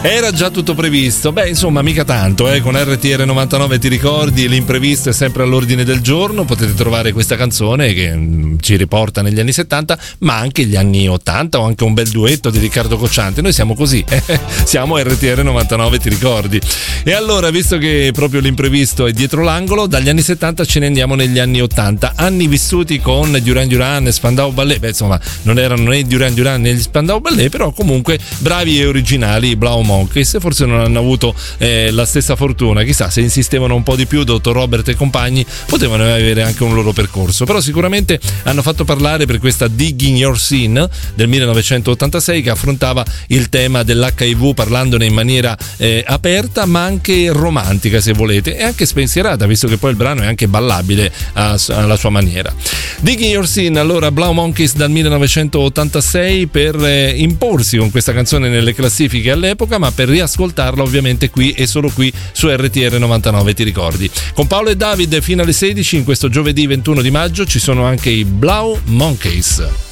Era già tutto previsto? Beh, insomma, mica tanto, con RTR 99 ti ricordi, l'imprevisto è sempre all'ordine del giorno. Potete trovare questa canzone che ci riporta negli anni 70, ma anche gli anni 80, o anche un bel duetto di Riccardo Cocciante. Noi siamo così, siamo RTR 99 ti ricordi. E allora, visto che proprio l'imprevisto è dietro l'angolo, dagli anni 70 ce ne andiamo negli anni 80, anni vissuti con Duran Duran e Spandau Ballet. Beh, insomma, non erano né Duran Duran né gli Spandau Ballet, però comunque bravi e originali Blau Monkeys. Forse non hanno avuto la stessa fortuna, chissà, se insistevano un po' di più Dr. Robert e compagni potevano avere anche un loro percorso, però sicuramente hanno fatto parlare per questa Digging Your Scene del 1986, che affrontava il tema dell'HIV parlandone in maniera aperta ma anche romantica, se volete, e anche spensierata, visto che poi il brano è anche ballabile alla sua maniera. Digging Your Scene, allora, Blau Monkeys dal 1986, per imporsi con questa canzone nelle classifiche all'epoca, ma per riascoltarla ovviamente qui e solo qui su RTR 99 ti ricordi. Con Paolo e David fino alle 16 in questo giovedì 21 di maggio ci sono anche i Blau Monkeys.